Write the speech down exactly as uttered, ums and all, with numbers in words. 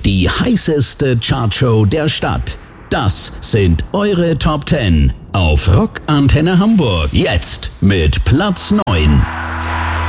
Die heißeste Chartshow der Stadt. Das sind eure Top zehn auf Rock Antenne Hamburg. Jetzt mit Platz neun.